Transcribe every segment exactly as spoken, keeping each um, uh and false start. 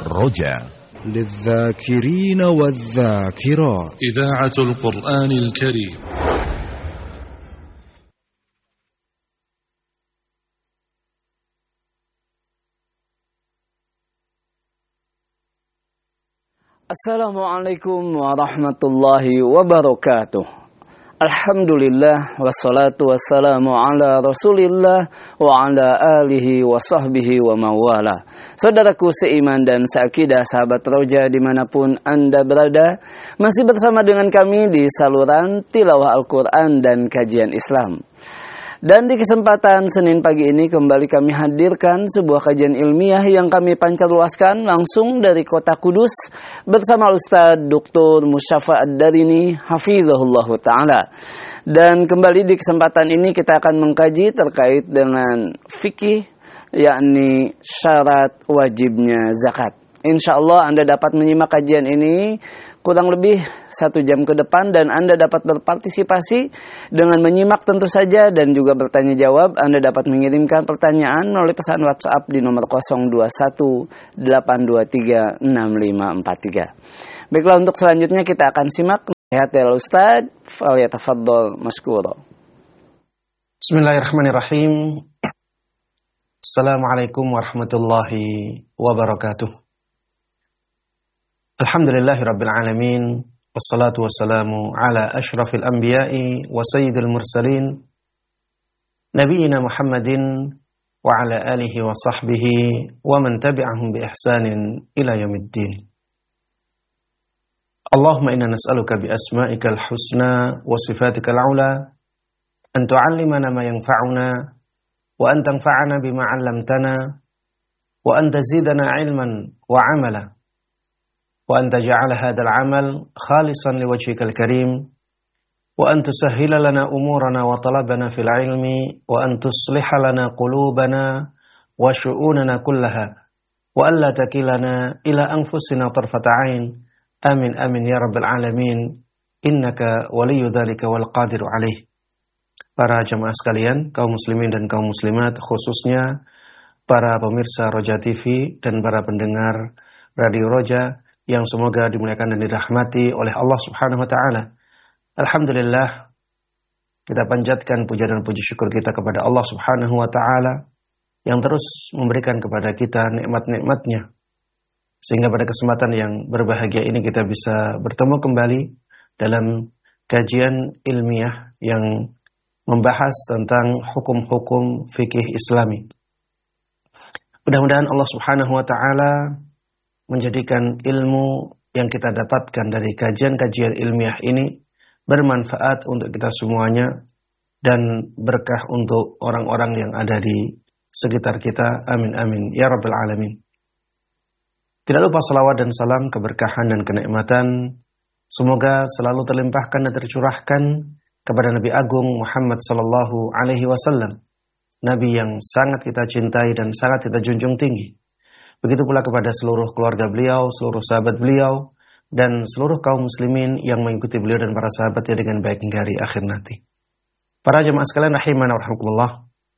الرجاء للذاكرين والذاكرات إذاعة القرآن الكريم. Assalamualaikum warahmatullahi wabarakatuh. Alhamdulillah wassalatu wassalamu ala Rasulillah wa ala alihi wa sahbihi wa mawala. Saudaraku seiman dan seakidah, sahabat Roja dimanapun Anda berada, masih bersama dengan kami di saluran tilawah Al-Quran dan kajian Islam. Dan di kesempatan Senin pagi ini kembali kami hadirkan sebuah kajian ilmiah yang kami pancarluaskan langsung dari kota Kudus bersama Ustaz Doktor Musyafa Ad-Darini Hafizahullah Ta'ala. Dan kembali di kesempatan ini kita akan mengkaji terkait dengan fikih, yakni syarat wajibnya zakat. Insya Allah Anda dapat menyimak kajian ini kurang lebih satu jam ke depan, dan Anda dapat berpartisipasi dengan menyimak tentu saja dan juga bertanya jawab. Anda dapat mengirimkan pertanyaan melalui pesan WhatsApp di nomor nol dua satu delapan dua tiga enam lima empat tiga. Baiklah, untuk selanjutnya kita akan simak nasihat dari Ustaz. Falyatafaddal mashkura. Bismillahirrahmanirrahim. Assalamualaikum warahmatullahi wabarakatuh. Alhamdulillahi Rabbil Alamin. Wassalatu wassalamu ala ashrafil anbiya'i wa sayyidil mursalin Nabiina Muhammadin wa ala alihi wa sahbihi wa man tabi'ahum bi ihsanin ila yaumiddin. Allahumma inna nas'aluka bi asma'ikal husna wa sifatikal ula an tu'allimana ma yanfa'una wa an tanfa'ana bima 'allamtana wa an tazidana 'ilman wa 'amala wa an taj'ala hadzal 'amal khalisan liwajhikal karim wa an tusahhila lana umurana wa talabana fil 'ilmi wa an tusliha lana qulubana wa syu'unana kullaha wa an la takilana ila anfusina tarfata 'ain. Amin amin ya rabbal alamin. Innaka waliyyu dzalika wal qadiru alaih. Para jemaah sekalian, kaum muslimin dan kaum muslimat, khususnya para pemirsa Roja T V dan para pendengar Radio Roja yang semoga dimuliakan dan dirahmati oleh Allah Subhanahu wa taala. Alhamdulillah, kita panjatkan puja dan puji syukur kita kepada Allah Subhanahu wa taala yang terus memberikan kepada kita nikmat-nikmatnya, sehingga pada kesempatan yang berbahagia ini kita bisa bertemu kembali dalam kajian ilmiah yang membahas tentang hukum-hukum fikih Islami. Mudah-mudahan Allah Subhanahu wa taala menjadikan ilmu yang kita dapatkan dari kajian-kajian ilmiah ini bermanfaat untuk kita semuanya dan berkah untuk orang-orang yang ada di sekitar kita. Amin amin ya rabbal alamin. Tidak lupa salawat dan salam, keberkahan dan kenikmatan semoga selalu terlimpahkan dan tercurahkan kepada Nabi Agung Muhammad sallallahu alaihi wasallam, Nabi yang sangat kita cintai dan sangat kita junjung tinggi. Begitu pula kepada seluruh keluarga beliau, seluruh sahabat beliau, dan seluruh kaum muslimin yang mengikuti beliau dan para sahabatnya dengan baik hingga hari akhir nanti. Para jemaah sekalian rahimana wa rahimakumullah.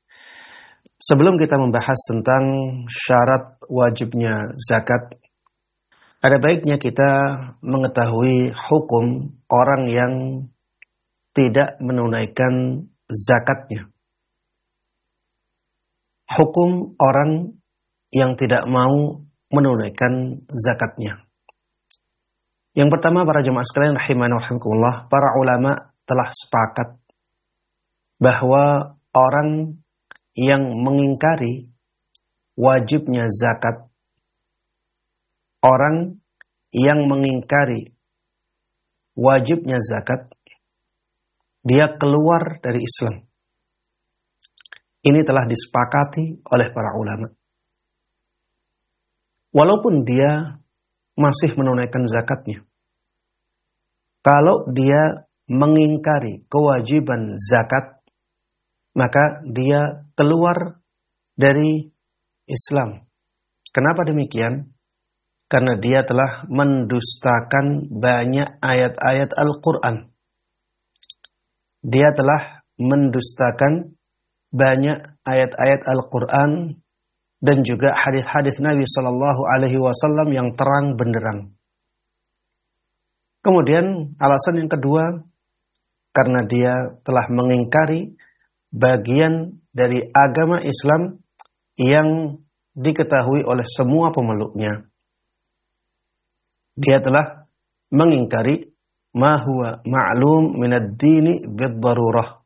Sebelum kita membahas tentang syarat wajibnya zakat, ada baiknya kita mengetahui hukum orang yang tidak menunaikan zakatnya. Hukum orang yang tidak mau menunaikan zakatnya. Yang pertama, para jemaah sekalian rahimani wa rahimakumullah, para ulama telah sepakat bahwa orang yang mengingkari wajibnya zakat, orang yang mengingkari wajibnya zakat, dia keluar dari Islam. Ini telah disepakati oleh para ulama. Walaupun dia masih menunaikan zakatnya, kalau dia mengingkari kewajiban zakat, maka dia keluar dari Islam. Kenapa demikian? Karena dia telah mendustakan banyak ayat-ayat Al-Quran. Dia telah mendustakan banyak ayat-ayat Al-Quran dan juga hadis-hadis Nabi Shallallahu Alaihi Wasallam yang terang benderang. Kemudian alasan yang kedua, karena dia telah mengingkari bagian dari agama Islam yang diketahui oleh semua pemeluknya. Dia telah mengingkari ma huwa ma'lum minad dini bid-darurah.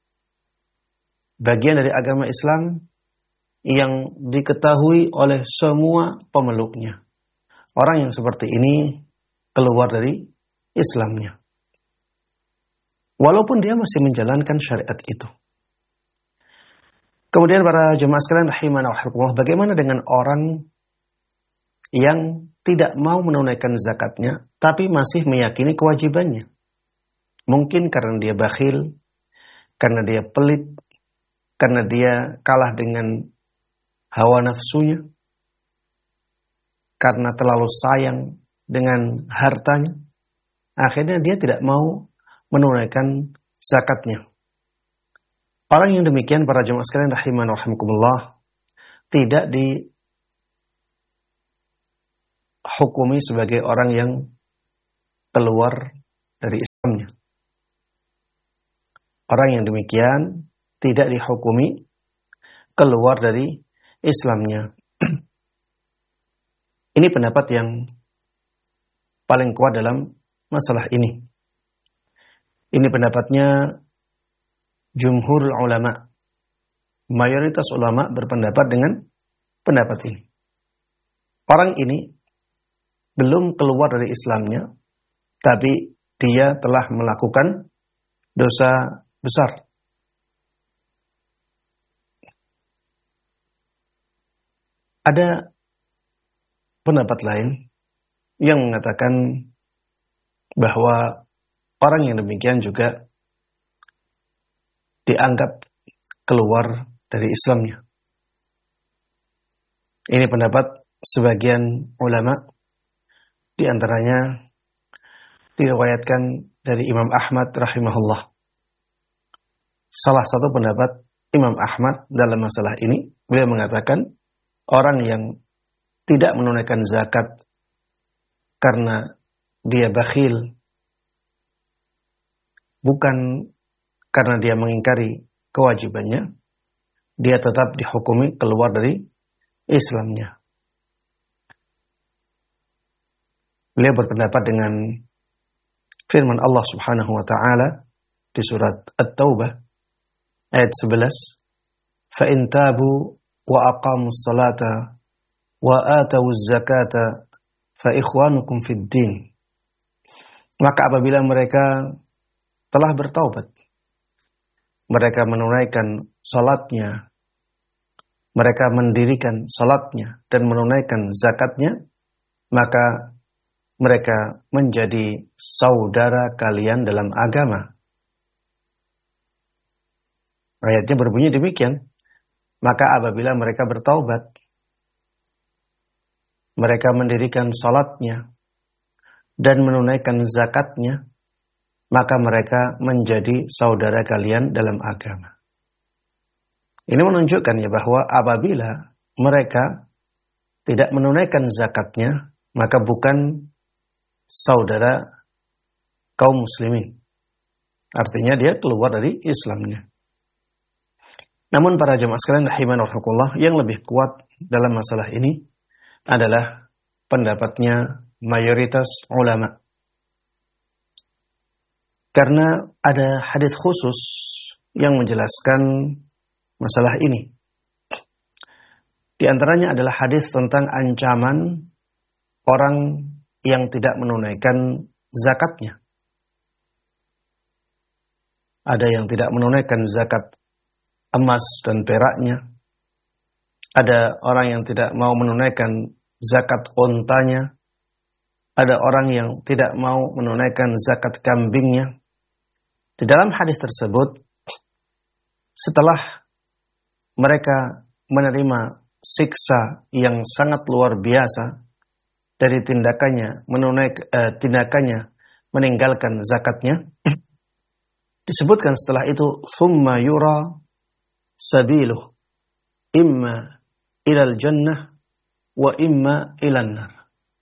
Bagian dari agama Islam yang diketahui oleh semua pemeluknya. Orang yang seperti ini keluar dari Islamnya. Walaupun dia masih menjalankan syariat itu. Kemudian para jemaah sekalian rahimana wa rahimakumullah, bagaimana dengan orang yang tidak mau menunaikan zakatnya, tapi masih meyakini kewajibannya? Mungkin karena dia bakhil, karena dia pelit, karena dia kalah dengan hawa nafsunya, karena terlalu sayang dengan hartanya, akhirnya dia tidak mau menunaikan zakatnya. Orang yang demikian, para jemaah sekalian rahimana wa rahimakumullah, tidak dihukumi sebagai orang yang keluar dari Islamnya. Orang yang demikian tidak dihukumi keluar dari Islamnya. Ini pendapat yang paling kuat dalam masalah ini. Ini pendapatnya jumhur ulama. Mayoritas ulama berpendapat dengan pendapat ini. Orang ini belum keluar dari Islamnya, tapi dia telah melakukan dosa besar. Ada pendapat lain yang mengatakan bahwa orang yang demikian juga dianggap keluar dari Islamnya. Ini pendapat sebagian ulama, di antaranya diriwayatkan dari Imam Ahmad rahimahullah. Salah satu pendapat Imam Ahmad dalam masalah ini, beliau mengatakan orang yang tidak menunaikan zakat karena dia bakhil, bukan karena dia mengingkari kewajibannya, dia tetap dihukumi keluar dari Islamnya. Beliau berpendapat dengan firman Allah Subhanahu wa taala di surat At-Taubah ayat sebelas, "Fa in tabu wa aqamus salata wa atawuz zakata fa ikhwanukum fid din." Maka apabila mereka telah bertaubat, mereka menunaikan salatnya, mereka mendirikan salatnya dan menunaikan zakatnya, maka mereka menjadi saudara kalian dalam agama. Ayatnya berbunyi demikian. Maka apabila mereka bertaubat, mereka mendirikan salatnya dan menunaikan zakatnya, maka mereka menjadi saudara kalian dalam agama. Ini menunjukkan ya bahwa apabila mereka tidak menunaikan zakatnya, maka bukan saudara kaum muslimin. Artinya dia keluar dari Islamnya. Namun para jemaah sekalian rahimana wa rahimakumullah, yang lebih kuat dalam masalah ini adalah pendapatnya mayoritas ulama. Karena ada hadis khusus yang menjelaskan masalah ini. Di antaranya adalah hadis tentang ancaman orang yang tidak menunaikan zakatnya. Ada yang tidak menunaikan zakat emas dan peraknya. Ada orang yang tidak mau menunaikan zakat ontanya. Ada orang yang tidak mau menunaikan zakat kambingnya. Di dalam hadis tersebut, setelah mereka menerima siksa yang sangat luar biasa dari tindakannya menunaikan eh, tindakannya meninggalkan zakatnya, disebutkan setelah itu summa yura sabiluh imma ilal jannah wa imma ilan nar.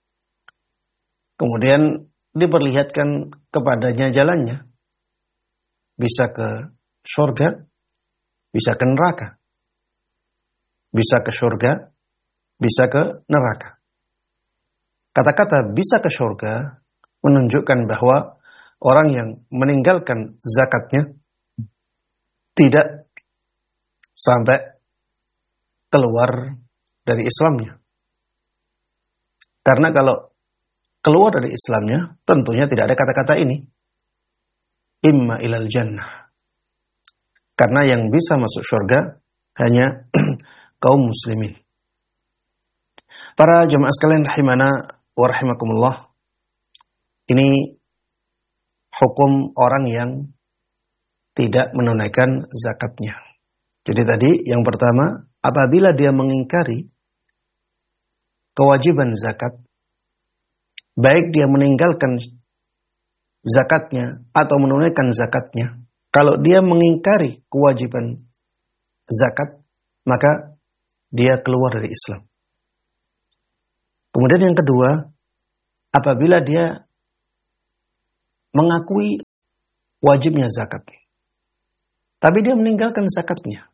Kemudian diperlihatkan kepadanya jalannya. Bisa ke surga, bisa ke neraka. Bisa ke surga, bisa ke neraka. Kata-kata bisa ke surga menunjukkan bahwa orang yang meninggalkan zakatnya tidak sampai keluar dari Islamnya. Karena kalau keluar dari Islamnya, tentunya tidak ada kata-kata ini. Imma ilal jannah. Karena yang bisa masuk surga hanya kaum muslimin. Para jemaah sekalian rahimana wa rahimakumullah. Ini hukum orang yang tidak menunaikan zakatnya. Jadi tadi yang pertama, apabila dia mengingkari kewajiban zakat, baik dia meninggalkan zakatnya atau menunaikan zakatnya, kalau dia mengingkari kewajiban zakat, maka dia keluar dari Islam. Kemudian yang kedua, apabila dia mengakui wajibnya zakat, tapi dia meninggalkan zakatnya.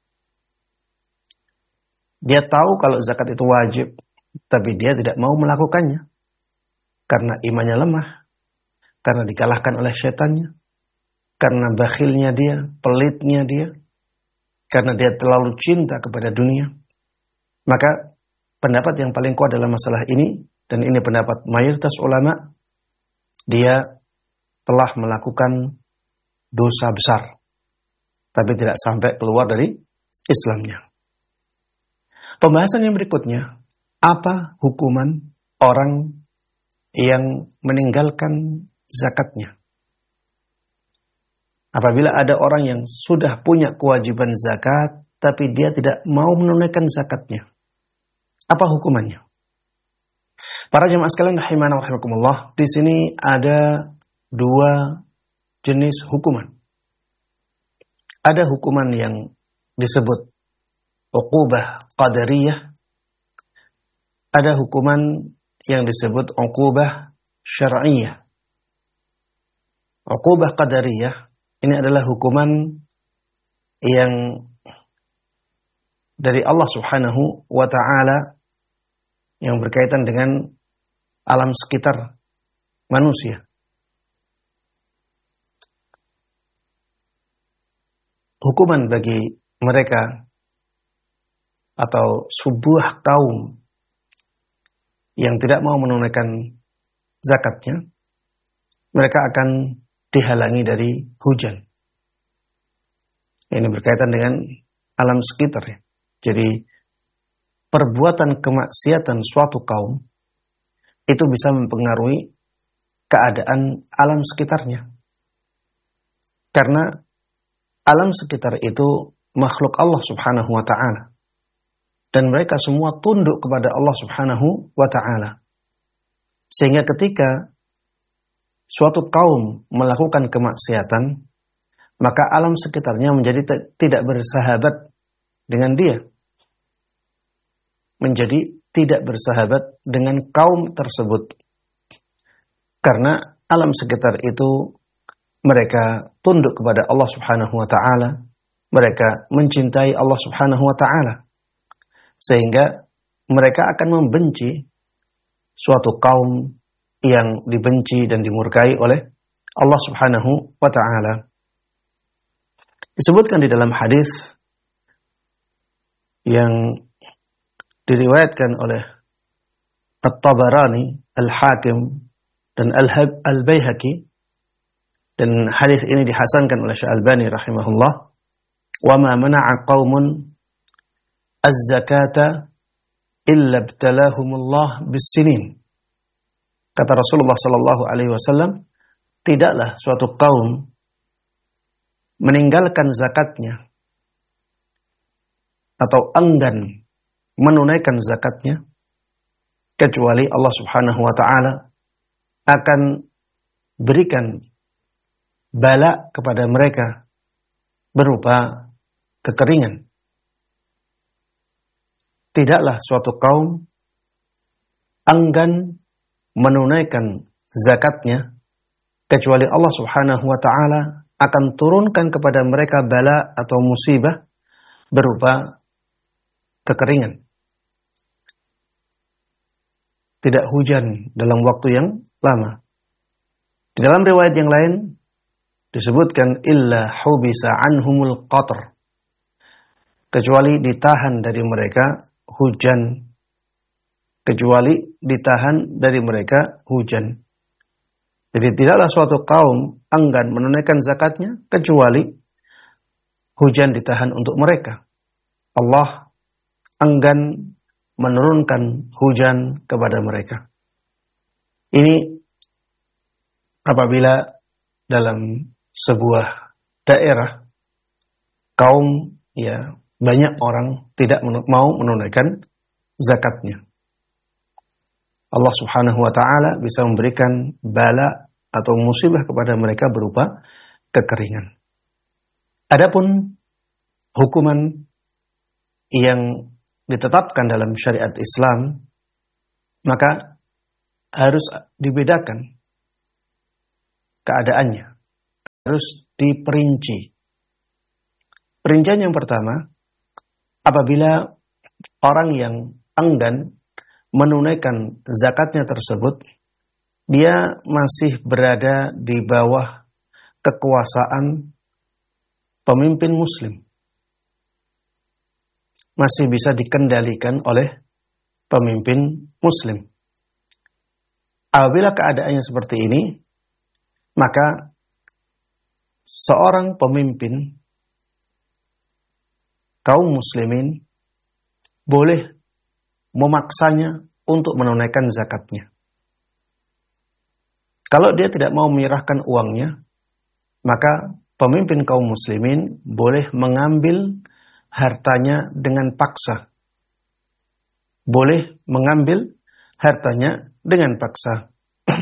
Dia tahu kalau zakat itu wajib, tapi dia tidak mau melakukannya. Karena imannya lemah, karena dikalahkan oleh syaitannya, karena bakhilnya dia, pelitnya dia, karena dia terlalu cinta kepada dunia. Maka pendapat yang paling kuat dalam masalah ini, dan ini pendapat mayoritas ulama, dia telah melakukan dosa besar, tapi tidak sampai keluar dari Islamnya. Pembahasan yang berikutnya, apa hukuman orang yang meninggalkan zakatnya? Apabila ada orang yang sudah punya kewajiban zakat, tapi dia tidak mau menunaikan zakatnya, apa hukumannya? Para jemaah sekalian rahimana wa rahimakumullah, di sini ada dua jenis hukuman. Ada hukuman yang disebut uqubah qadariyah. Ada hukuman yang disebut uqubah syar'iyah. Uqubah qadariyah ini adalah hukuman yang dari Allah Subhanahu wa ta'ala yang berkaitan dengan alam sekitar manusia. Hukuman bagi mereka atau sebuah kaum yang tidak mau menunaikan zakatnya, mereka akan dihalangi dari hujan. Ini berkaitan dengan alam sekitar ya. Jadi perbuatan kemaksiatan suatu kaum itu bisa mempengaruhi keadaan alam sekitarnya. Karena alam sekitar itu makhluk Allah Subhanahu wa ta'ala. Dan mereka semua tunduk kepada Allah Subhanahu wa ta'ala. Sehingga ketika suatu kaum melakukan kemaksiatan, maka alam sekitarnya menjadi t- tidak bersahabat dengan dia. Menjadi tidak bersahabat dengan kaum tersebut. Karena alam sekitar itu mereka tunduk kepada Allah Subhanahu wa ta'ala. Mereka mencintai Allah Subhanahu wa ta'ala. Sehingga mereka akan membenci suatu kaum yang dibenci dan dimurkai oleh Allah Subhanahu wa ta'ala. Disebutkan di dalam hadis yang diriwayatkan oleh At-Tabarani, Al-Hakim, dan Al-Baihaqi, dan hadis ini dihasankan oleh Syekh-Albani rahimahullah, wa ma mana'a qaumun az-zakata illa ibtalahumullah bis-sinin. Kata Rasulullah sallallahu alaihi wasallam, tidaklah suatu kaum meninggalkan zakatnya atau enggan menunaikan zakatnya kecuali Allah Subhanahu wa taala akan berikan bala kepada mereka berupa kekeringan. tidaklah suatu kaum enggan menunaikan zakatnya kecuali Allah Subhanahu wa taala akan turunkan kepada mereka bala atau musibah berupa kekeringan. Tidak hujan dalam waktu yang lama. Di dalam riwayat yang lain disebutkan illa hubisa anhumul qatr, kecuali ditahan dari mereka hujan, kecuali ditahan dari mereka hujan. Jadi tidaklah suatu kaum enggan menunaikan zakatnya kecuali hujan ditahan untuk mereka. Allah enggan menurunkan hujan kepada mereka. Ini apabila dalam sebuah daerah kaum ya banyak orang tidak mau menunaikan zakatnya. Allah Subhanahu wa taala bisa memberikan bala atau musibah kepada mereka berupa kekeringan. Adapun hukuman yang ditetapkan dalam syariat Islam, maka harus dibedakan keadaannya, harus diperinci. Perincian yang pertama, apabila orang yang enggan menunaikan zakatnya tersebut, dia masih berada di bawah kekuasaan pemimpin muslim, masih bisa dikendalikan oleh pemimpin muslim. Apabila keadaannya seperti ini, maka seorang pemimpin kaum muslimin boleh memaksanya untuk menunaikan zakatnya. Kalau dia tidak mau menyerahkan uangnya, maka pemimpin kaum muslimin boleh mengambil hartanya dengan paksa. Boleh mengambil hartanya dengan paksa.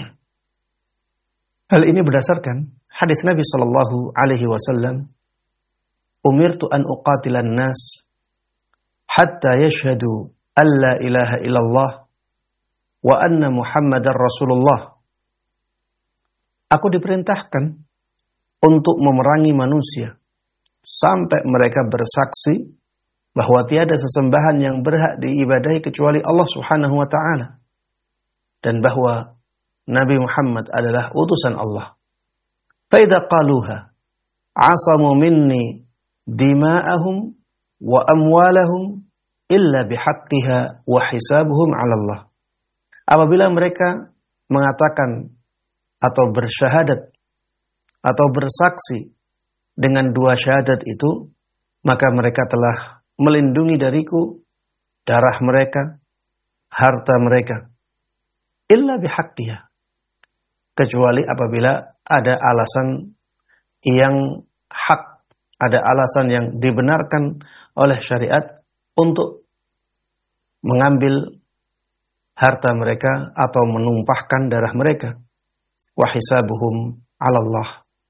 Hal ini berdasarkan hadis Nabi sallallahu alaihi wasallam, "Umirtu an uqatilan nas hatta yashhadu an la ilaha illallah wa anna Muhammadar Rasulullah." Aku diperintahkan untuk memerangi manusia sampai mereka bersaksi bahwa tiada sesembahan yang berhak diibadahi kecuali Allah Subhanahu wa taala dan bahwa Nabi Muhammad adalah utusan Allah. Fa idza qaluha asamu minni dima'ahum wa amwalahum illa bihaqqiha wa hisabuhum 'ala Allah. Apabila mereka mengatakan atau bersyahadat atau bersaksi dengan dua syahadat itu, maka mereka telah melindungi dariku darah mereka, harta mereka, illa bihaqqiha, kecuali apabila ada alasan yang hak, ada alasan yang dibenarkan oleh syariat untuk mengambil harta mereka atau menumpahkan darah mereka. Wa hisabuhum 'ala Allah.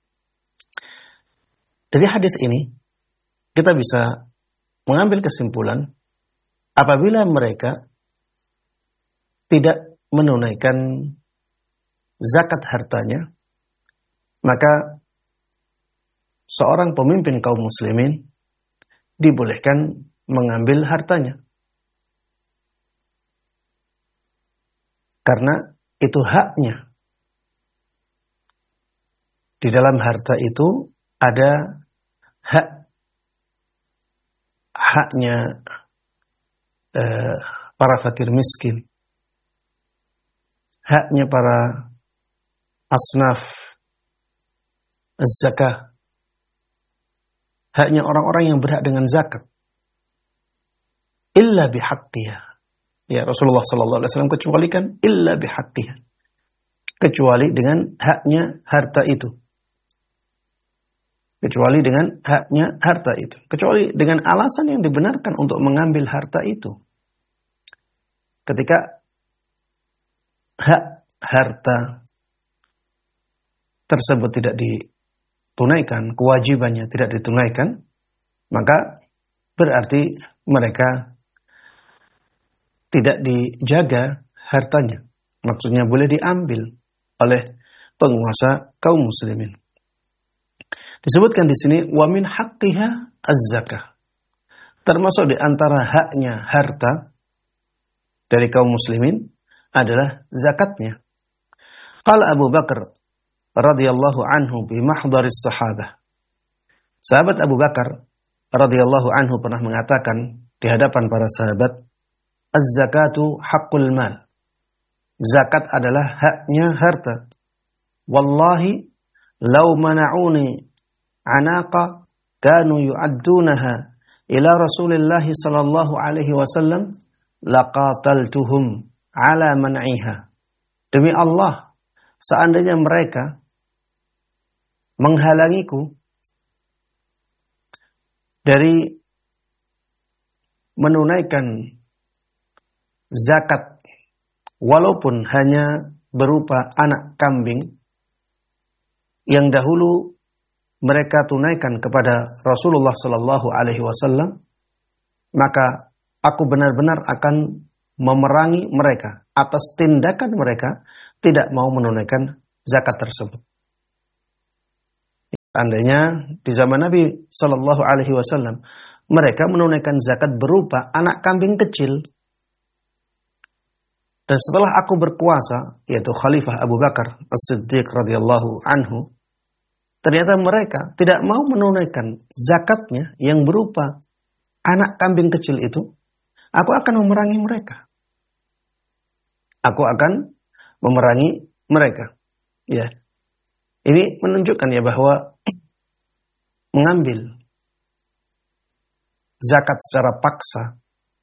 Dari hadis ini kita bisa mengambil kesimpulan apabila mereka tidak menunaikan zakat hartanya, maka seorang pemimpin kaum muslimin dibolehkan mengambil hartanya. Karena itu haknya. Di dalam harta itu ada hak haknya eh, para fakir miskin, haknya para asnaf az-zakah, haknya orang-orang yang berhak dengan zakat. Illa bihaqqiha. Ya, Rasulullah sallallahu alaihi wasallam kecualikan illa bihaqqiha. Kecuali dengan haknya harta itu. Kecuali dengan haknya harta itu. Kecuali dengan alasan yang dibenarkan untuk mengambil harta itu. Ketika hak harta tersebut tidak ditunaikan, kewajibannya tidak ditunaikan, maka berarti mereka tidak dijaga hartanya. Maksudnya boleh diambil oleh penguasa kaum muslimin. Disebutkan di sini wa min haqqiha az-zakah. Termasuk di antara haknya harta dari kaum muslimin adalah zakatnya. Qala Abu Bakar radhiyallahu anhu bi mahdharis sahabah. Sahabat Abu Bakar radhiyallahu anhu pernah mengatakan di hadapan para sahabat, az-zakatu haqqul mal. Zakat adalah haknya harta. Wallahi law mana'uni anaqa kanu yu'addunaha ila Rasulillah sallallahu alaihi wasallam laqataltuhum ala man'iha. Demi Allah, seandainya mereka menghalangiku dari menunaikan zakat walaupun hanya berupa anak kambing yang dahulu mereka tunaikan kepada Rasulullah sallallahu alaihi wasallam, maka aku benar-benar akan memerangi mereka atas tindakan mereka tidak mau menunaikan zakat tersebut. Andainya di zaman Nabi sallallahu alaihi wasallam mereka menunaikan zakat berupa anak kambing kecil, dan setelah aku berkuasa, yaitu Khalifah Abu Bakar As-Siddiq radhiyallahu anhu, ternyata mereka tidak mau menunaikan zakatnya yang berupa anak kambing kecil itu, aku akan memerangi mereka. Aku akan memerangi mereka. Ya. Ini menunjukkan ya bahwa mengambil zakat secara paksa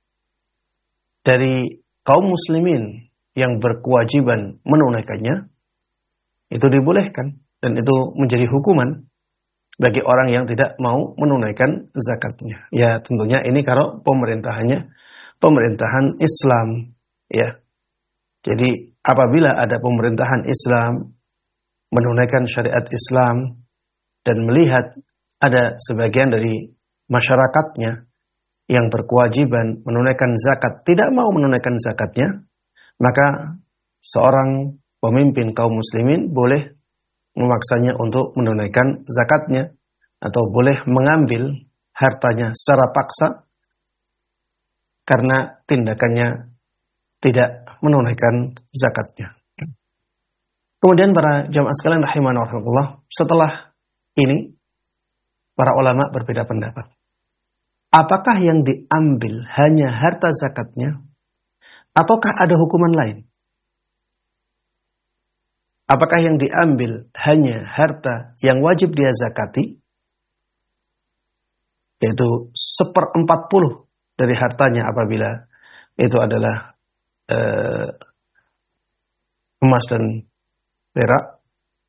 dari kaum muslimin yang berkewajiban menunaikannya itu dibolehkan dan itu menjadi hukuman bagi orang yang tidak mau menunaikan zakatnya. Ya, tentunya ini kalau pemerintahannya pemerintahan Islam, ya. Jadi apabila ada pemerintahan Islam menunaikan syariat Islam dan melihat ada sebagian dari masyarakatnya yang berkewajiban menunaikan zakat tidak mau menunaikan zakatnya, maka seorang pemimpin kaum muslimin boleh memaksanya untuk menunaikan zakatnya atau boleh mengambil hartanya secara paksa karena tindakannya tidak menunaikan zakatnya. Kemudian para jamaah sekalian rahimanallah, setelah ini para ulama berbeda pendapat. Apakah yang diambil hanya harta zakatnya ataukah ada hukuman lain? Apakah yang diambil hanya harta yang wajib dia zakati, yaitu seperempat puluh dari hartanya apabila itu adalah eh, emas dan perak,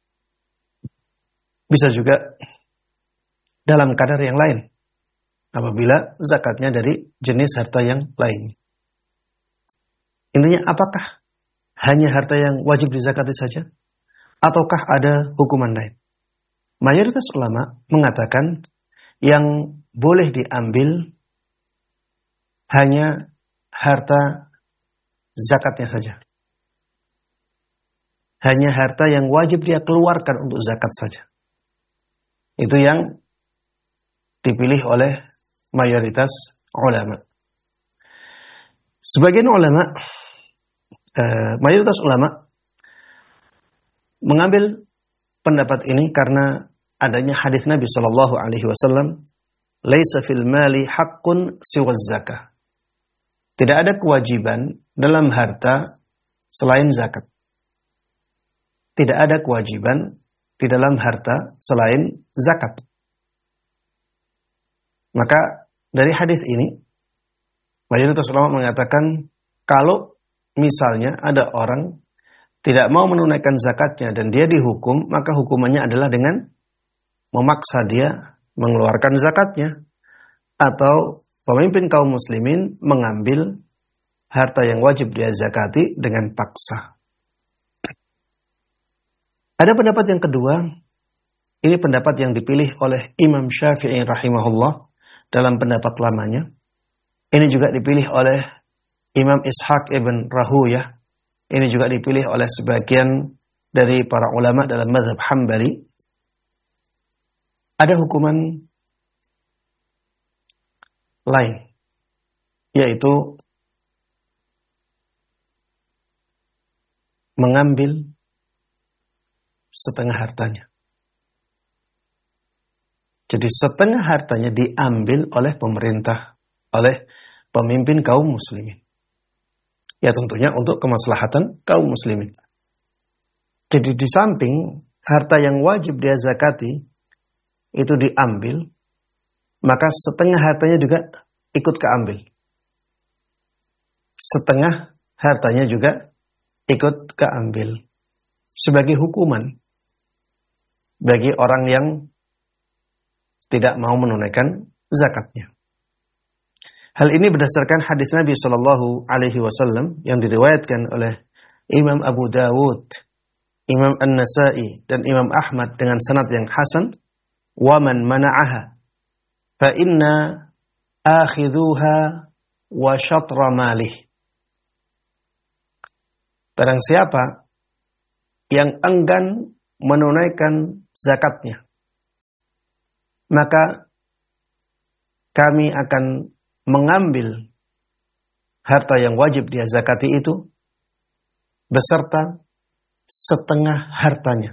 bisa juga dalam kadar yang lain apabila zakatnya dari jenis harta yang lain. Intinya apakah hanya harta yang wajib dizakati saja ataukah ada hukuman lain? Mayoritas ulama mengatakan yang boleh diambil hanya harta zakatnya saja. Hanya harta yang wajib dia keluarkan untuk zakat saja. Itu yang dipilih oleh mayoritas ulama. Sebagian ulama, eh, mayoritas ulama mengambil pendapat ini karena adanya hadis Nabi Shallallahu Alaihi Wasallam, "Laisa fil mali haqqun siwa zakah." Tidak ada kewajiban dalam harta selain zakat. Tidak ada kewajiban di dalam harta selain zakat. Maka dari hadis ini, mayoritas ulama mengatakan kalau misalnya ada orang tidak mau menunaikan zakatnya dan dia dihukum, maka hukumannya adalah dengan memaksa dia mengeluarkan zakatnya. Atau pemimpin kaum muslimin mengambil harta yang wajib dia zakati dengan paksa. Ada pendapat yang kedua, ini pendapat yang dipilih oleh Imam Syafi'i rahimahullah dalam pendapat lamanya. Ini juga dipilih oleh Imam Ishaq ibn Rahuyah. Ini juga dipilih oleh sebagian dari para ulama dalam mazhab Hambali. Ada hukuman lain, yaitu mengambil setengah hartanya. Jadi setengah hartanya diambil oleh pemerintah, oleh pemimpin kaum muslimin. Ya tentunya untuk kemaslahatan kaum muslimin. Jadi di samping harta yang wajib dia zakati itu diambil, maka setengah hartanya juga ikut keambil. Setengah hartanya juga ikut keambil. Sebagai hukuman bagi orang yang tidak mau menunaikan zakatnya. Hal ini berdasarkan hadis Nabi Shallallahu Alaihi Wasallam yang diriwayatkan oleh Imam Abu Dawud, Imam An-Nasai dan Imam Ahmad dengan sanad yang hasan. Wa man mana'aha fa inna akhidhuha wa syatra malih. Barang siapa yang enggan menunaikan zakatnya, maka kami akan mengambil harta yang wajib dia zakati itu beserta setengah hartanya.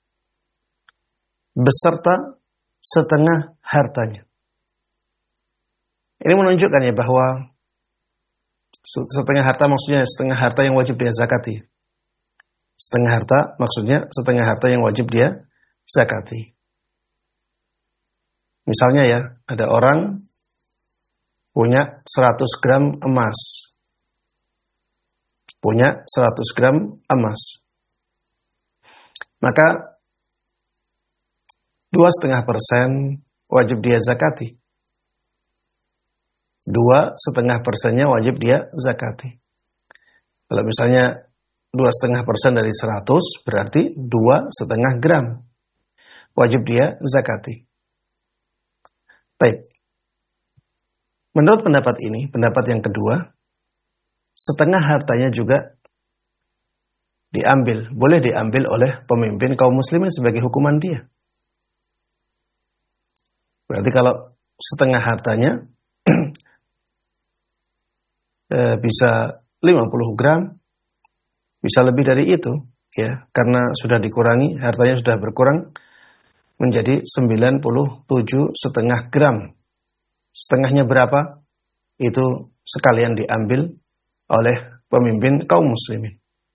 Beserta setengah hartanya. Ini menunjukkan ya bahwa setengah harta maksudnya setengah harta yang wajib dia zakati. Setengah harta maksudnya setengah harta yang wajib dia zakati. Misalnya ya, ada orang punya seratus gram emas. Punya seratus gram emas. Maka dua setengah persen wajib dia zakati. Dua setengah persennya wajib dia zakati. Kalau misalnya dua setengah persen dari seratus berarti dua setengah gram wajib dia zakati. Baik. Menurut pendapat ini, pendapat yang kedua, setengah hartanya juga diambil, boleh diambil oleh pemimpin kaum muslimin sebagai hukuman dia. Berarti kalau setengah hartanya eh, bisa lima puluh gram, bisa lebih dari itu, ya, karena sudah dikurangi, hartanya sudah berkurang menjadi sembilan puluh tujuh setengah gram. Setengahnya berapa? Itu sekalian diambil oleh pemimpin kaum muslimin.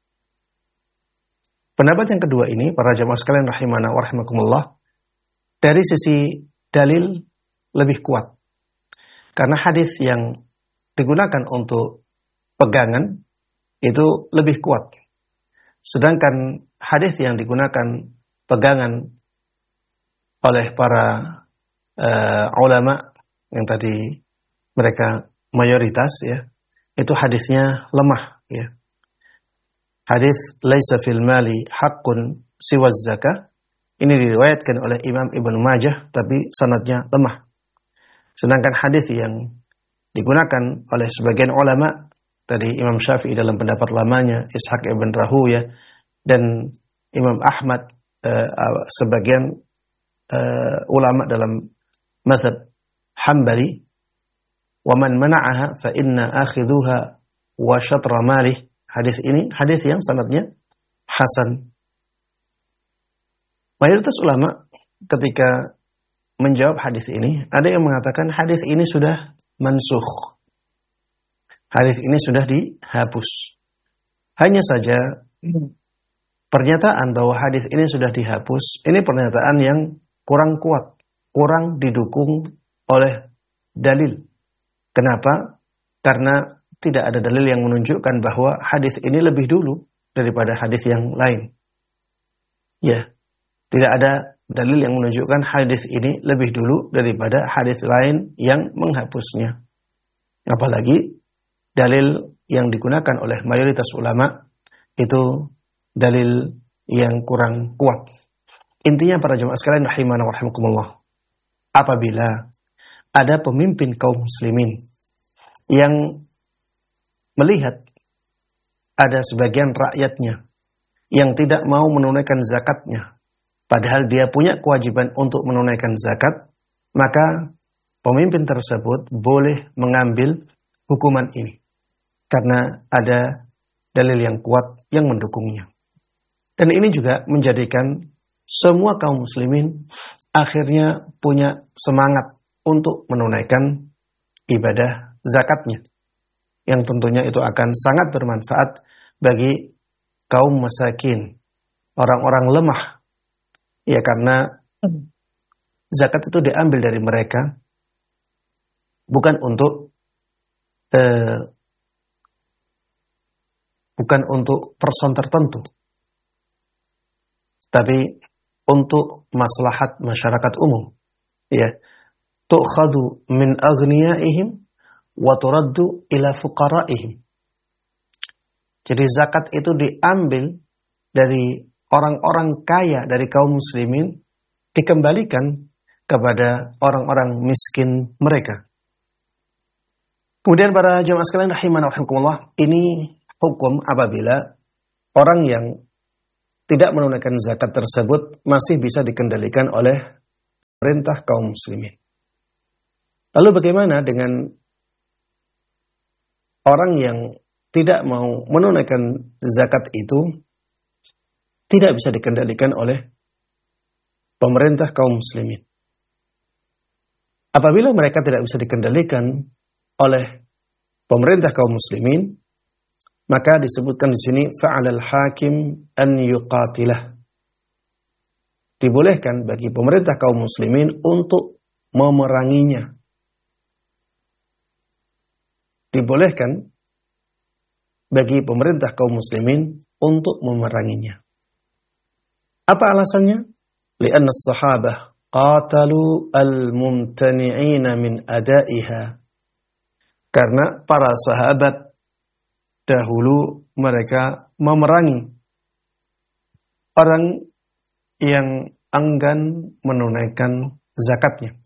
Pendapat yang kedua ini, para jamaah sekalian rahimana wa rahimakumullah, dari sisi dalil lebih kuat. Karena hadis yang digunakan untuk pegangan itu lebih kuat. Sedangkan hadis yang digunakan pegangan oleh para uh, ulama yang tadi mereka mayoritas ya, itu hadisnya lemah ya. Hadis laisa fil mali haqqun siwa zakah ini diriwayatkan oleh Imam Ibnu Majah tapi sanadnya lemah. Sedangkan hadis yang digunakan oleh sebagian ulama tadi Imam Syafi'i dalam pendapat lamanya, Ishaq ibn Rahuyah dan Imam Ahmad uh, sebagian uh, ulama dalam mazhab Hambali, wa man mana'aha fa inna akhidhuha wa syatra malih. Hadis ini hadis yang sanadnya hasan. Mayoritas ulama ketika menjawab hadis ini, ada yang mengatakan hadis ini sudah mansukh. Hadis ini sudah dihapus. Hanya saja pernyataan bahwa hadis ini sudah dihapus, ini pernyataan yang kurang kuat, kurang didukung oleh dalil. Kenapa? Karena tidak ada dalil yang menunjukkan bahwa hadis ini lebih dulu daripada hadis yang lain. Ya, tidak ada dalil yang menunjukkan hadis ini lebih dulu daripada hadis lain yang menghapusnya. Apalagi dalil yang digunakan oleh mayoritas ulama itu dalil yang kurang kuat. Intinya para jemaah sekalian rahimana wa rahimakumullah, apabila ada pemimpin kaum muslimin yang melihat ada sebagian rakyatnya yang tidak mau menunaikan zakatnya, padahal dia punya kewajiban untuk menunaikan zakat, maka pemimpin tersebut boleh mengambil hukuman ini. Karena ada dalil yang kuat yang mendukungnya. Dan ini juga menjadikan semua kaum muslimin akhirnya punya semangat untuk menunaikan ibadah zakatnya. Yang tentunya itu akan sangat bermanfaat bagi kaum masakin, orang-orang lemah. Ya, karena zakat itu diambil dari mereka bukan untuk eh, bukan untuk person tertentu, tapi untuk maslahat masyarakat umum. Ya, tu'khadu min aghniyaihim wa turaddu ila fuqaraihim. Jadi zakat itu diambil dari orang-orang kaya dari kaum muslimin, dikembalikan kepada orang-orang miskin mereka. Kemudian para jemaah sekalian rahimana rahimakumullah, ini hukum apabila orang yang tidak menunaikan zakat tersebut masih bisa dikendalikan oleh perintah kaum muslimin. Lalu bagaimana dengan orang yang tidak mau menunaikan zakat itu, tidak bisa dikendalikan oleh pemerintah kaum muslimin? Apabila mereka tidak bisa dikendalikan oleh pemerintah kaum muslimin, maka disebutkan di sini fa'alal hakim an yuqatilah. Dibolehkan bagi pemerintah kaum muslimin untuk memeranginya. Dibolehkan bagi pemerintah kaum muslimin untuk memeranginya. Apa alasannya? Li'anna as-sahabah qatalu al-mumtani'ina min adaiha. Karena para sahabat dahulu mereka memerangi orang yang enggan menunaikan zakatnya.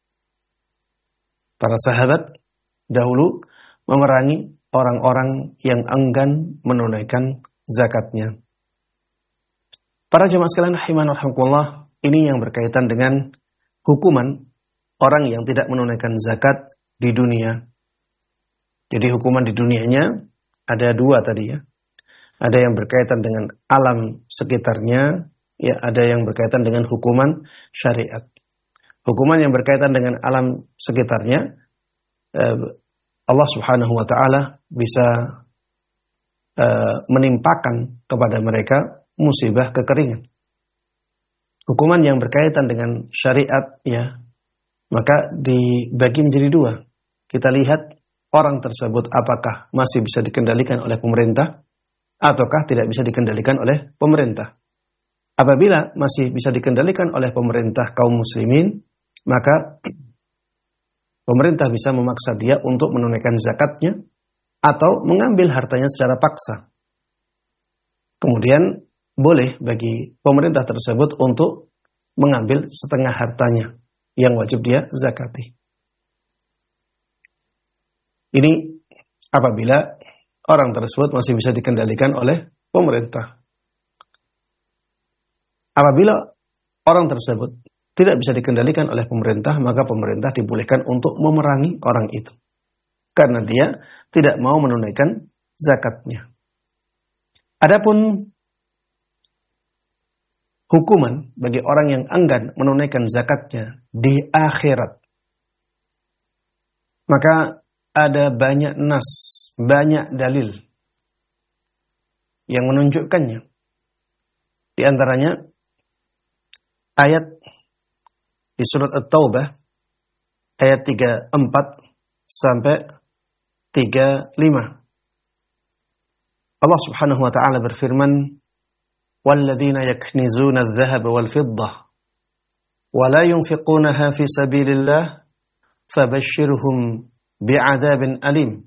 Para sahabat dahulu memerangi orang-orang yang enggan menunaikan zakatnya. Para jemaah sekalian rahimanallahu rahimakumullah, ini yang berkaitan dengan hukuman orang yang tidak menunaikan zakat di dunia. Jadi hukuman di dunianya ada dua tadi ya. Ada yang berkaitan dengan alam sekitarnya, ya, ada yang berkaitan dengan hukuman syariat. Hukuman yang berkaitan dengan alam sekitarnya, eh, Allah Subhanahu wa taala bisa uh, menimpakan kepada mereka musibah kekeringan. Hukuman yang berkaitan dengan syariat, ya, maka dibagi menjadi dua. Kita lihat orang tersebut apakah masih bisa dikendalikan oleh pemerintah ataukah tidak bisa dikendalikan oleh pemerintah. Apabila masih bisa dikendalikan oleh pemerintah kaum muslimin, maka pemerintah bisa memaksa dia untuk menunaikan zakatnya atau mengambil hartanya secara paksa. Kemudian boleh bagi pemerintah tersebut untuk mengambil setengah hartanya yang wajib dia zakati. Ini apabila orang tersebut masih bisa dikendalikan oleh pemerintah. Apabila orang tersebut tidak bisa dikendalikan oleh pemerintah, maka pemerintah dibolehkan untuk memerangi orang itu. Karena dia tidak mau menunaikan zakatnya. Adapun hukuman bagi orang yang enggan menunaikan zakatnya di akhirat, maka ada banyak nas, banyak dalil yang menunjukkannya. Di antaranya ayat di surat At-Taubah ayat tiga puluh empat sampai tiga puluh lima. Allah Subhanahu wa taala berfirman, "Walladzina yaknizuna adh-dhahaba wal-fiddah wa la yunfiqunaha fi sabilillah fabashshirhum bi'adzabin alim.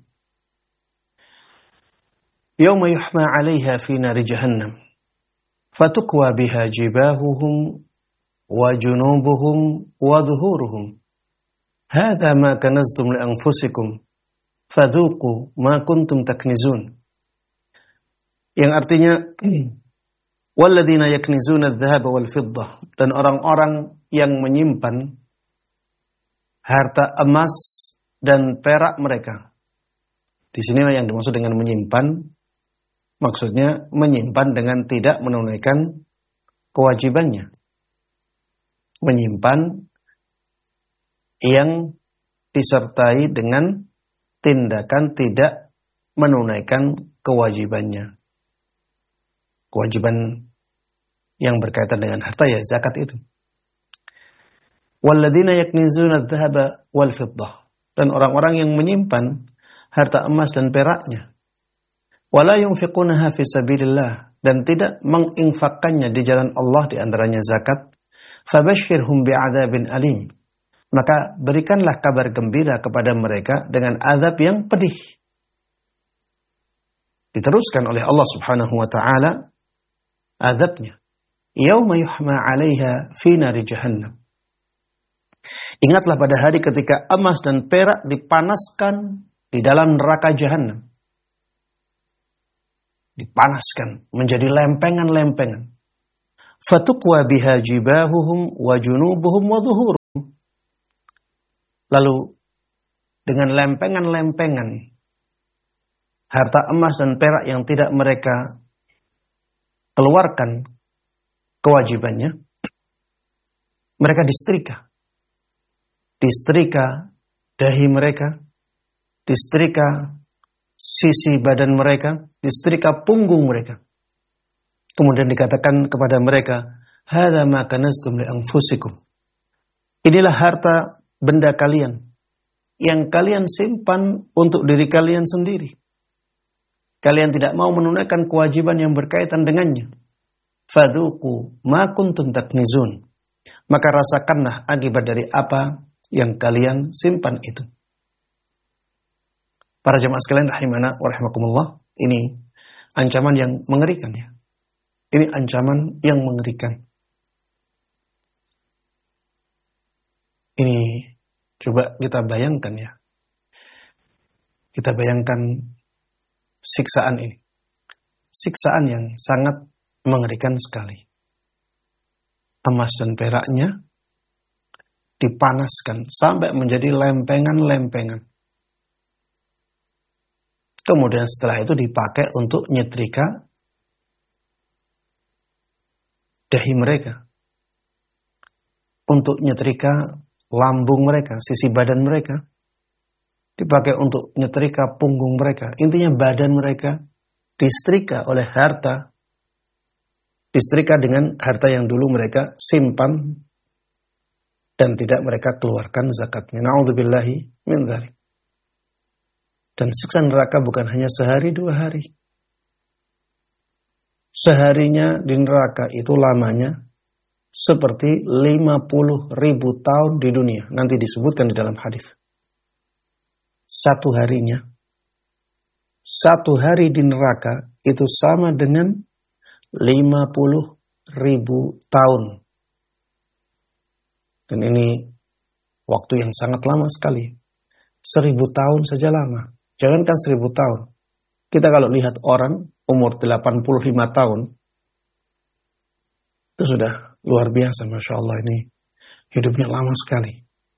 Yawma yuhma 'alayha fi nari jahannam fatukwa biha jibahuhum wa junubuhum wa dhuhuruhum hadha ma kanaztum li anfusikum fadhuqu ma kuntum taknizun. Yang artinya walladzina yaknizuna adh-dhahaba wal fiddah, dan orang-orang yang menyimpan harta emas dan perak mereka. Di sini yang dimaksud dengan menyimpan, maksudnya menyimpan dengan tidak menunaikan kewajibannya. Menyimpan yang disertai dengan tindakan tidak menunaikan kewajibannya. Kewajiban yang berkaitan dengan harta ya zakat itu. Walladzina yaknizuna adh-dhahaba wal fiddah, dan orang-orang yang menyimpan harta emas dan peraknya. Wala yunfiqunaha fi sabilillah, dan tidak menginfakkannya di jalan Allah, di antaranya zakat. Fabashshirhum bi'adzabin alim, maka berikanlah kabar gembira kepada mereka dengan azab yang pedih. Diteruskan oleh Allah Subhanahu wa taala azabnya. Yauma yuhma 'alaiha fi nari jahannam. Ingatlah pada hari ketika emas dan perak dipanaskan di dalam neraka Jahannam. Dipanaskan menjadi lempengan-lempengan. Fatukwa biha jibahuhum wa junubuhum wa dhuhuruhum. Lalu dengan lempengan-lempengan harta emas dan perak yang tidak mereka keluarkan kewajibannya, mereka disetrika. Disetrika dahi mereka, disetrika sisi badan mereka, disetrika punggung mereka. Kemudian dikatakan kepada mereka, hadza ma kanaztum li anfusikum. Inilah harta benda kalian yang kalian simpan untuk diri kalian sendiri. Kalian tidak mau menunaikan kewajiban yang berkaitan dengannya. Fadhuqu ma kuntum taknizun. Maka rasakanlah akibat dari apa yang kalian simpan itu. Para jemaah sekalian rahimana wa rahimakumullah, ini ancaman yang mengerikan ya. Ini ancaman yang mengerikan. Ini coba kita bayangkan ya. Kita bayangkan siksaan ini. Siksaan yang sangat mengerikan sekali. Emas dan peraknya dipanaskan sampai menjadi lempengan-lempengan. Kemudian setelah itu dipakai untuk nyetrika dahi mereka, untuk nyetrika lambung mereka, sisi badan mereka, dipakai untuk nyetrika punggung mereka. Intinya badan mereka disetrika oleh harta, disetrika dengan harta yang dulu mereka simpan dan tidak mereka keluarkan zakatnya. Na'udzubillahi min dzalik. Dan siksa neraka bukan hanya sehari dua hari. Seharinya di neraka itu lamanya seperti lima puluh ribu tahun di dunia. Nanti disebutkan di dalam hadis. Satu harinya, satu hari di neraka itu sama dengan lima puluh ribu tahun. Dan ini waktu yang sangat lama sekali. Seribu tahun saja lama. Jangankan seribu tahun. Kita kalau lihat orang umur delapan puluh lima tahun, itu sudah luar biasa, Masya Allah, ini hidupnya lama sekali.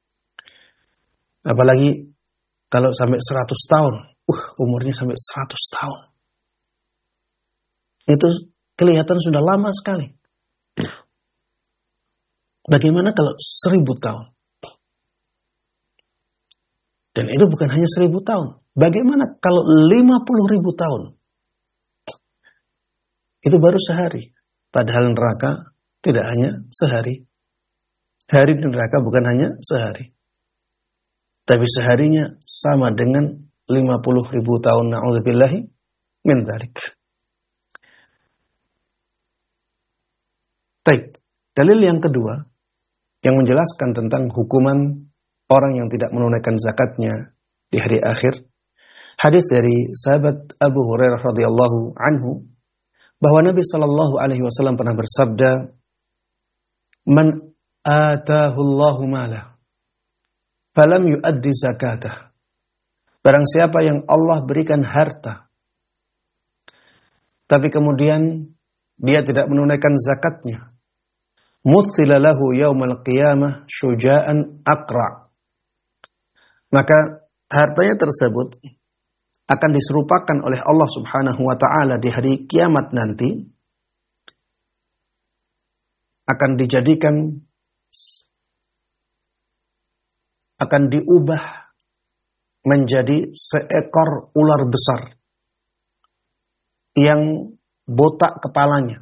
Apalagi kalau sampai seratus tahun, uh, umurnya sampai seratus tahun. Itu kelihatan sudah lama sekali. Bagaimana kalau seribu tahun? Dan itu bukan hanya seribu tahun. Bagaimana kalau lima puluh ribu tahun? Itu baru sehari. Padahal neraka tidak hanya sehari. Hari di neraka bukan hanya sehari. Tapi seharinya sama dengan lima puluh ribu tahun. Na'udzubillahi min dzalik. Baik. Dalil yang kedua yang menjelaskan tentang hukuman orang yang tidak menunaikan zakatnya di hari akhir. Hadis dari sahabat Abu Hurairah radhiyallahu anhu bahwa Nabi sallallahu alaihi wasallam pernah bersabda, "Man atahu Allahu malah falam yuaddi zakatah Barang siapa yang Allah berikan harta, tapi kemudian dia tidak menunaikan zakatnya, muthila lahu yaumal qiyamah syuja'an aqra'. Maka hartanya tersebut akan diserupakan oleh Allah Subhanahu wa taala di hari kiamat nanti, akan dijadikan, akan diubah menjadi seekor ular besar yang botak kepalanya.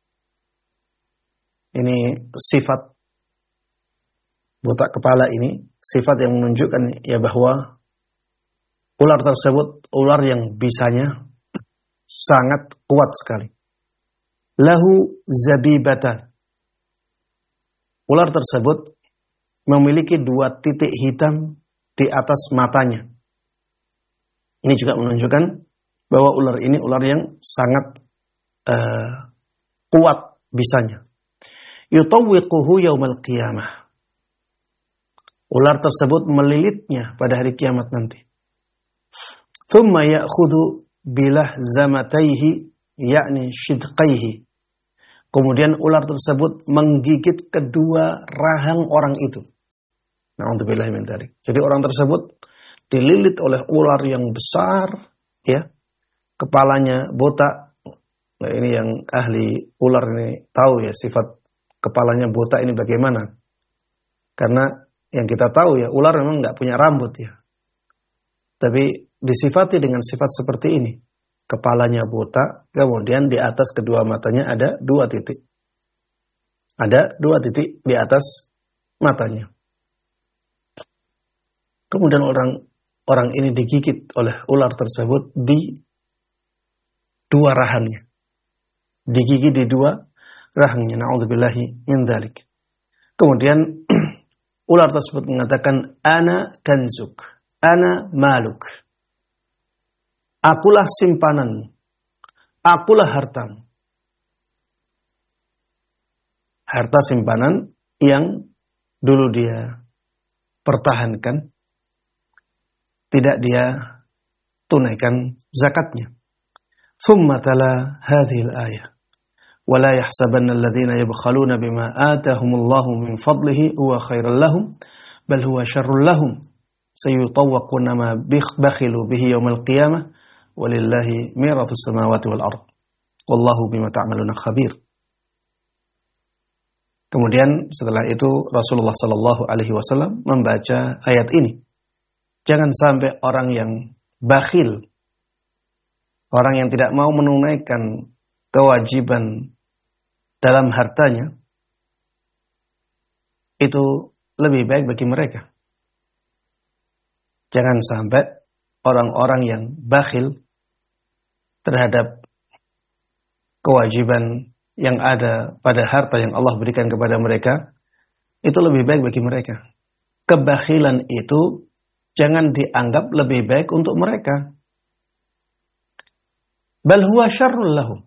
Ini sifat botak kepala ini, sifat yang menunjukkan ya bahwa ular tersebut ular yang bisanya sangat kuat sekali. Lahu zabibatan. Ular tersebut memiliki dua titik hitam di atas matanya. Ini juga menunjukkan bahwa ular ini ular yang sangat uh, kuat bisanya. Yutawwiquhu yaumal qiyamah. Ular tersebut melilitnya pada hari kiamat nanti. Thumma ya'khudhu bilah zamataihi yakni shidqaihi. Kemudian ular tersebut menggigit kedua rahang orang itu. Na'udzubillahi min dzalik. Jadi orang tersebut dililit oleh ular yang besar, ya. Kepalanya botak. Nah, ini yang ahli ular ini tahu ya sifat kepalanya botak ini bagaimana. Karena yang kita tahu ya ular memang nggak punya rambut ya. Tapi disifati dengan sifat seperti ini. Kepalanya botak, kemudian di atas kedua matanya ada dua titik. Ada dua titik di atas matanya. Kemudian orang orang ini digigit oleh ular tersebut di dua rahangnya. Digigit di dua rahangnya. Na'udzubillahi min dzalik. Kemudian ular tersebut mengatakan, ana kanzuk, ana maluk. Akulah simpananmu, akulah hartamu. Harta simpanan yang dulu dia pertahankan, tidak dia tunaikan zakatnya. Thumma tala hadhil ayah. ولا يحسبن الذين يبخلون بما آتاهم الله من فضله هو خير لهم بل هو شر لهم سيطوقون ما بخلوا به يوم القيامة ولله ميراث السماوات والأرض والله بما تعملون خبير. Kemudian setelah itu Rasulullah Sallallahu Alaihi Wasallam membaca ayat ini. Jangan sampai orang yang bakhil, orang yang tidak mau menunaikan kewajiban dalam hartanya, itu lebih baik bagi mereka. Jangan sampai orang-orang yang bakhil terhadap kewajiban yang ada pada harta yang Allah berikan kepada mereka, itu lebih baik bagi mereka. Kebakhilan itu jangan dianggap lebih baik untuk mereka. Bal huwa syarrul lahum.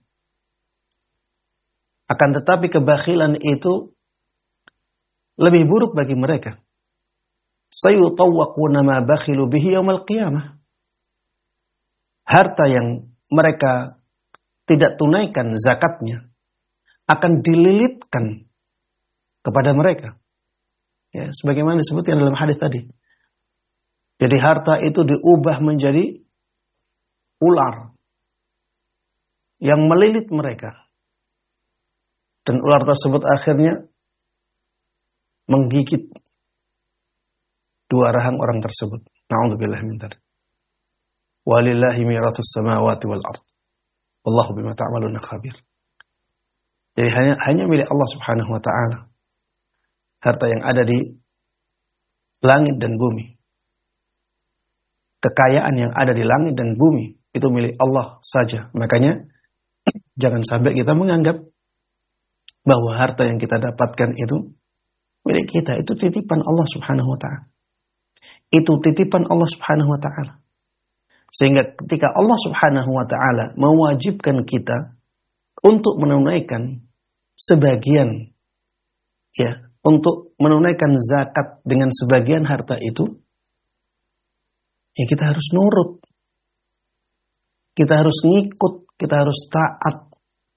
Akan tetapi kebakhilan itu lebih buruk bagi mereka. Sayutawwaquna ma bakhilu bihi yaumal qiyamah. Harta yang mereka tidak tunaikan zakatnya akan dililitkan kepada mereka. Ya, sebagaimana disebutkan dalam hadis tadi. Jadi harta itu diubah menjadi ular yang melilit mereka. Dan ular tersebut akhirnya menggigit dua rahang orang tersebut. Na'udzubillah min dzalik. Walillahi mirathus samawati wal ard. Wallahu bima ta'maluna khabir. Jadi hanya hanya milik Allah Subhanahu wa taala. Harta yang ada di langit dan bumi. Kekayaan yang ada di langit dan bumi itu milik Allah saja. Makanya jangan sampai kita menganggap bahwa harta yang kita dapatkan itu milik kita. Itu titipan Allah Subhanahu wa ta'ala. Itu titipan Allah Subhanahu wa ta'ala. Sehingga ketika Allah Subhanahu wa ta'ala mewajibkan kita untuk menunaikan sebagian, ya, untuk menunaikan zakat dengan sebagian harta itu, ya kita harus nurut. Kita harus ngikut, kita harus taat.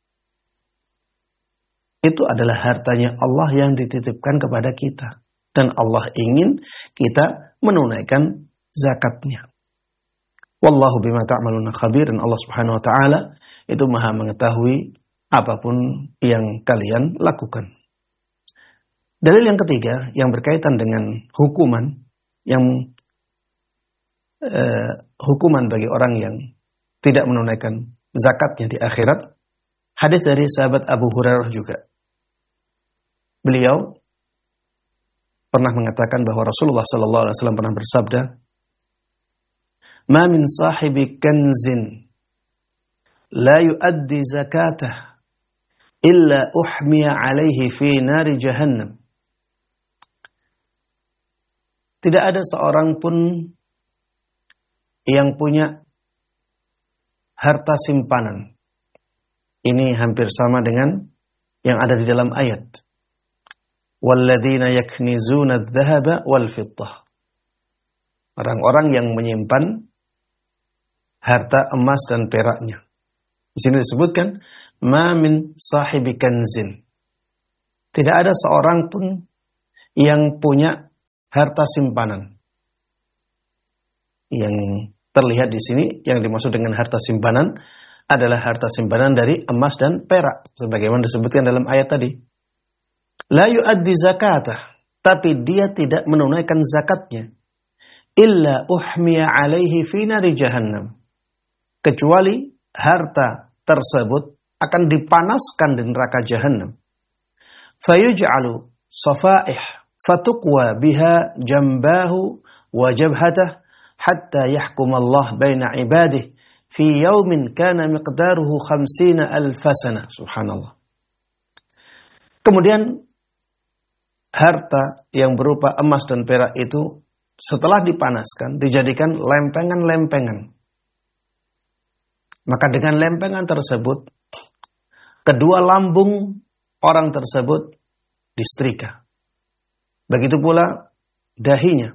Itu adalah hartanya Allah yang dititipkan kepada kita. Dan Allah ingin kita menunaikan zakatnya. Wallahu bima ta'maluna khabir. Dan Allah subhanahu wa ta'ala itu maha mengetahui apapun yang kalian lakukan. Dalil yang ketiga yang berkaitan dengan hukuman. Yang eh, hukuman bagi orang yang tidak menunaikan zakatnya di akhirat. Hadis dari sahabat Abu Hurairah juga. Beliau pernah mengatakan bahwa Rasulullah sallallahu alaihi wasallam pernah bersabda, "Ma min sahibi kanzin la yuaddi zakatah illa uhmiya alaihi fi nari jahannam." Tidak ada seorang pun yang punya harta simpanan. Ini hampir sama dengan yang ada di dalam ayat. Walladzina yaknizuna adh-dhahaba wal fiddah. Orang-orang yang menyimpan harta emas dan peraknya. Di sini disebutkan ma min sahibi kanzin. Tidak ada seorang pun yang punya harta simpanan. Yang terlihat di sini yang dimaksud dengan harta simpanan adalah harta simpanan dari emas dan perak sebagaimana disebutkan dalam ayat tadi. La yu'addi zakatah, tapi dia tidak menunaikan zakatnya. Illa uhmiya alaihi fi nari jahannam. Kecuali harta tersebut akan dipanaskan di neraka jahannam. Fayuj'alu safaih fatuqwa biha jambahu wa jabhatah hatta yahkum Allah baina ibadih fi yaumin kana miqdaruhu khamsina alfa sana. Subhanallah. Kemudian harta yang berupa emas dan perak itu setelah dipanaskan dijadikan lempengan-lempengan. Maka dengan lempengan tersebut kedua lambung orang tersebut disetrika. Begitu pula dahinya.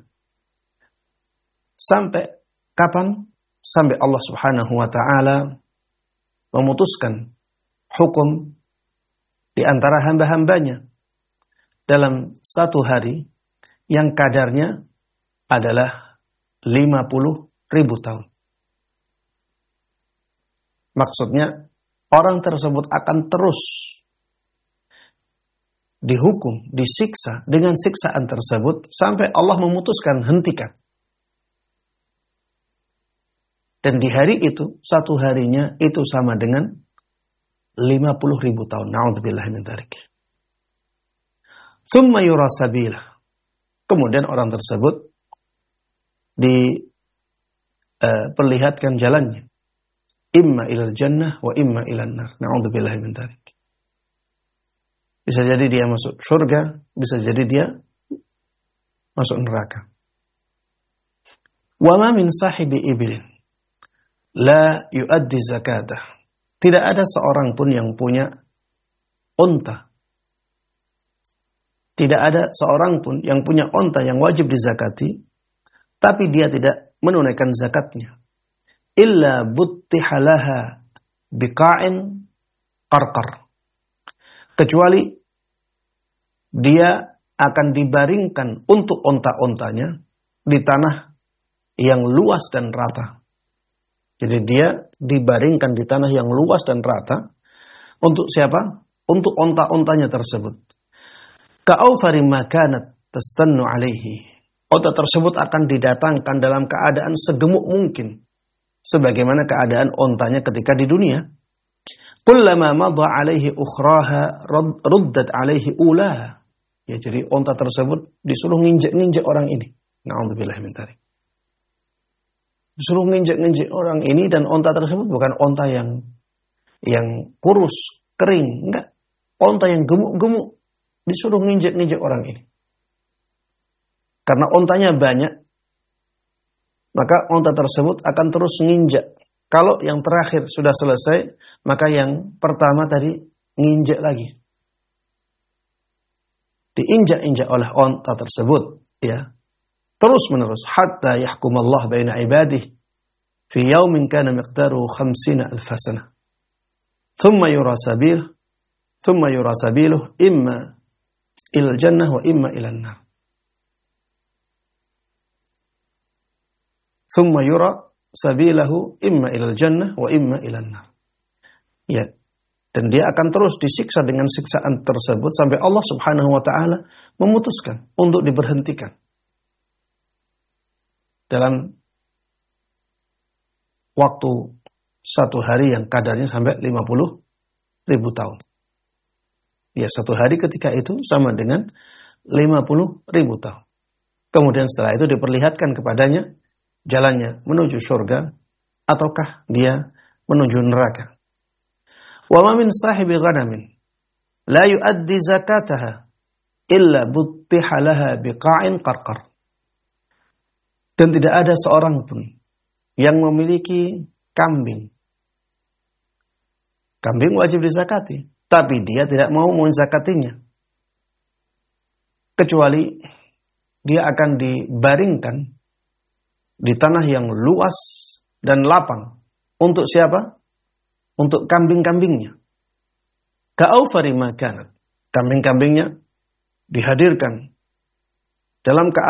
Sampai kapan? Sampai Allah Subhanahu wa taala memutuskan hukum di antara hamba-hambanya dalam satu hari yang kadarnya adalah lima puluh ribu tahun. Maksudnya orang tersebut akan terus dihukum, disiksa dengan siksaan tersebut sampai Allah memutuskan hentikan. Dan di hari itu, satu harinya itu sama dengan lima puluh ribu tahun. Na'udzubillah min dzalik. Tsumma yura sabila. Kemudian orang tersebut diperlihatkan uh, jalannya. Imma ilal jannah wa imma ilal nar. Na'udzubillah min dzalik. Bisa jadi dia masuk surga, bisa jadi dia masuk neraka. Wa ma min sahibi ibilin la yuaddi zakatah. Tidak ada seorang pun yang punya unta. Tidak ada seorang pun yang punya unta yang wajib dizakati, tapi dia tidak menunaikan zakatnya. Illa buttihalaha biqa'in qarqar. Kecuali dia akan dibaringkan untuk unta-untanya di tanah yang luas dan rata. Jadi dia dibaringkan di tanah yang luas dan rata. Untuk siapa? Untuk unta-untanya tersebut. Ka'aufari makanat tastannu alaihi. Unta tersebut akan didatangkan dalam keadaan segemuk mungkin. Sebagaimana keadaan untanya ketika di dunia. Kullama madha alaihi ukhraha ruddat alaihi ulaha. Ya, jadi unta tersebut disuruh nginjek-nginjek orang ini. Na'udzubillah min dzalik. Disuruh nginjek-nginjek orang ini dan unta tersebut bukan unta yang yang kurus, kering, enggak. Unta yang gemuk-gemuk disuruh nginjek-nginjek orang ini. Karena untanya banyak, maka unta tersebut akan terus nginjek. Kalau yang terakhir sudah selesai, maka yang pertama tadi nginjek lagi. Diinjak-injak oleh unta tersebut, ya. terus menerus hatta yahkumallah baina ibadihi fi yaumin kana miqdaruhu khamsina alf sanah. Thumma yura sabiluh thumma yura sabiluh imma ila jannah wa imma ila an-nar. Thumma yura sabilahu imma ila jannah wa imma ila an-nar. Ya. Dan dia akan terus disiksa dengan siksaan tersebut sampai Allah Subhanahu wa taala memutuskan untuk diberhentikan. Dalam waktu satu hari yang kadarnya sampai lima puluh ribu tahun. Ya, satu hari ketika itu sama dengan lima puluh ribu tahun. Kemudian setelah itu diperlihatkan kepadanya jalannya menuju surga ataukah dia menuju neraka. Wa ma min sahibi ghanamin la yuaddi zakataha illa buttiha laha biqa'in qarqar. Dan tidak ada seorang pun yang memiliki kambing. Kambing wajib dizakati, tapi dia tidak mau menzakatinya. Kecuali dia akan dibaringkan di tanah yang luas dan lapang. Untuk siapa? Untuk kambing-kambingnya. Ka'aufari ma kanat. Kambing-kambingnya dihadirkan dalam keadaan